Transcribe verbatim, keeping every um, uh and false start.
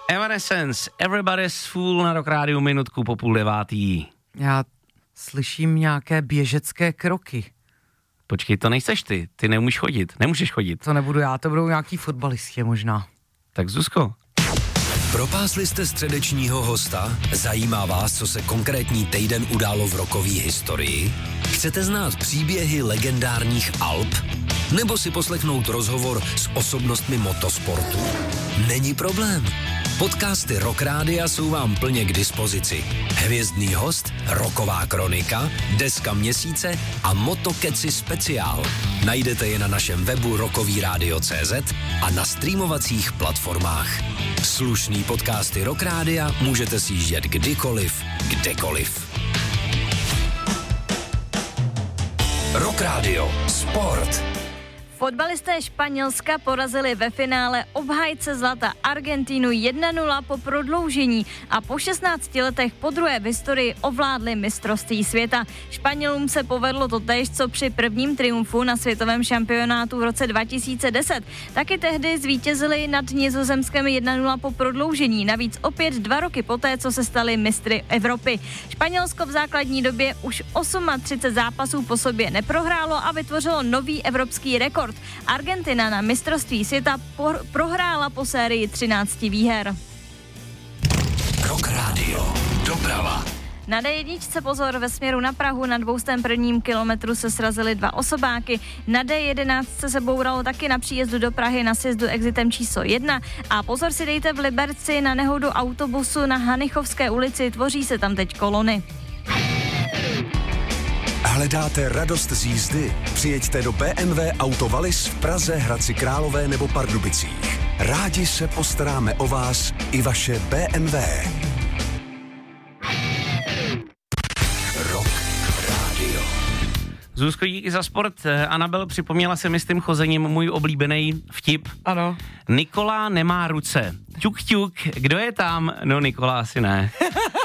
Evanescence, Everybody's Fool na Rock Rádiu minutku po půl devátý. Já slyším nějaké běžecké kroky. Počkej, to nejseš ty, ty neumíš chodit, nemůžeš chodit. To nebudu já, to budou nějaký fotbalisti možná. Tak Zuzko. Propásli jste středečního hosta? Zajímá vás, co se konkrétní týden událo v rockové historii? Chcete znát příběhy legendárních Alp? Nebo si poslechnout rozhovor s osobnostmi motosportu? Není problém. Podcasty Rock Rádia jsou vám plně k dispozici. Hvězdný host, rocková kronika, deska měsíce a motokeci speciál. Najdete je na našem webu rockovyradio tečka cé zet a na streamovacích platformách. Slušný podcasty Rock Rádia můžete sjíždět kdykoliv, kdekoliv. Rock Radio. Sport. Fotbalisté Španělska porazili ve finále obhájce zlata Argentínu jedna nula po prodloužení a po šestnácti letech podruhé v historii ovládli mistrovství světa. Španělům se povedlo totéž, co při prvním triumfu na světovém šampionátu v roce dva tisíce deset. Taky tehdy zvítězili nad Nizozemskem jedna nula po prodloužení, navíc opět dva roky poté, co se stali mistry Evropy. Španělsko v základní době už třicet osm zápasů po sobě neprohrálo a vytvořilo nový evropský rekord. Argentina na mistrovství světa por- prohrála po sérii třinácti výher. Rock Radio. Doprava. Na dé jedna pozor, ve směru na Prahu na dvoustém prvním kilometru se srazily dva osobáky. Na dé jedenáct se bouralo taky na příjezdu do Prahy na sjezdu exitem číslo jedna. A pozor si dejte v Liberci na nehodu autobusu na Hanichovské ulici, tvoří se tam teď kolony. Hledáte radost z jízdy? Přijeďte do bé em vé Auto Wallis v Praze, Hradci Králové nebo Pardubicích. Rádi se postaráme o vás i vaše bé em vé. Rock Radio. Zuzko, díky za sport. Anabel, připomněla se mi s tím chozením můj oblíbený vtip. Ano. Nikola nemá ruce. Ťuk, ťuk, kdo je tam? No, Nikola asi ne.